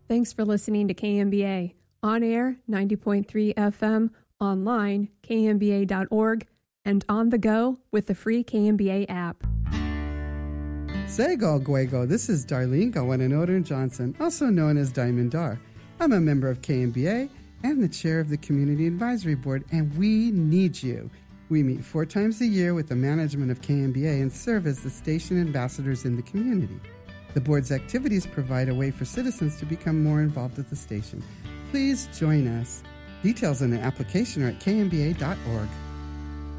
Thanks for listening to KMBA. On air, 90.3 FM, online, kmba.org, and on the go with the free KMBA app. Sego Guego, this is Darlene Gawananoder Johnson, also known as Diamond Dar. I'm a member of KMBA and the chair of the Community Advisory Board, and we need you. We meet 4 times a year with the management of KMBA and serve as the station ambassadors in the community. The board's activities provide a way for citizens to become more involved at the station. Please join us. Details on the application are at kmba.org.